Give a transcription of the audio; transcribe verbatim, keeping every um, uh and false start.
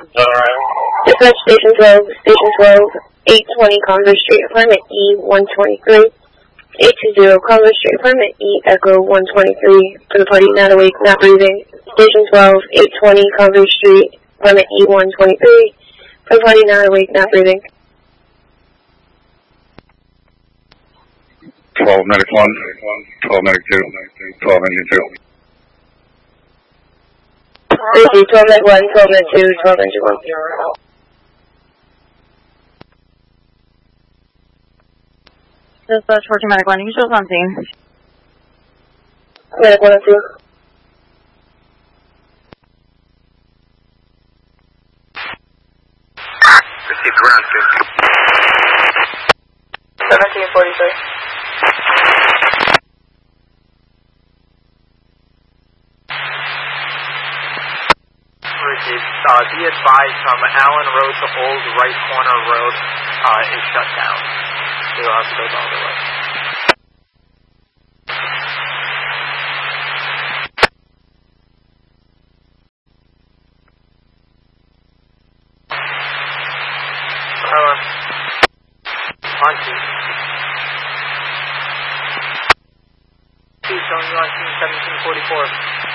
Alright. Dispatch Station twelve, Station twelve, eight twenty Congress Street, Apartment E one twenty-three. eight two zero Congress Street, Apartment E, Echo one twenty-three. For the party not awake, not breathing. Station twelve, eight twenty Congress Street, Apartment E one twenty-three. For the party not awake, not breathing. twelve medic one, twelve medic two, twelve engine two. Thank you, twelve medic one, twelve medic two, twelve engine one. Dispatch fourteen medic one, you show us on scene. Medic one and two. Received ground two. seventeen forty-three. Received. Uh, be advised from Allen Road to Old Right Corner Road uh, is shut down. You'll have to go the other way. Allen. On scene. Showing you on scene seventeen forty-four.